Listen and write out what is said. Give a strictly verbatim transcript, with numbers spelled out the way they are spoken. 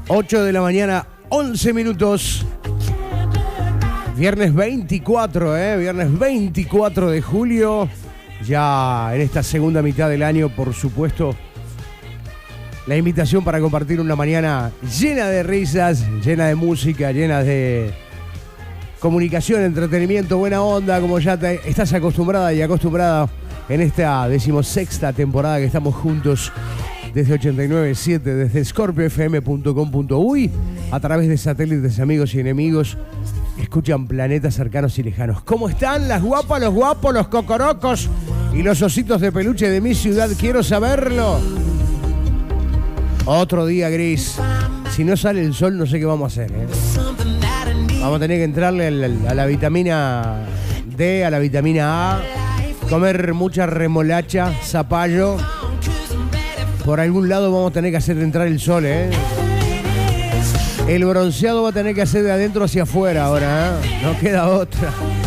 ocho de la mañana, once minutos. Viernes veinticuatro, ¿eh? Viernes veinticuatro de julio. Ya en esta segunda mitad del año, por supuesto, la invitación para compartir una mañana llena de risas, llena de música, llena de comunicación, entretenimiento, buena onda, como ya te estás acostumbrada y acostumbrada en esta decimosexta temporada que estamos juntos desde ochenta y nueve punto siete, desde scorpio f m punto com punto u y a través de satélites, amigos y enemigos. Escuchan planetas cercanos y lejanos. ¿Cómo están las guapas, los guapos, los cocorocos y los ositos de peluche de mi ciudad? Quiero saberlo. Otro día gris. Si no sale el sol, no sé qué vamos a hacer, ¿eh? Vamos a tener que entrarle a la, a la vitamina D, a la vitamina A, comer mucha remolacha, zapallo. Por algún lado vamos a tener que hacer entrar el sol, ¿eh? El bronceado va a tener que hacer de adentro hacia afuera ahora, ¿eh? No queda otra.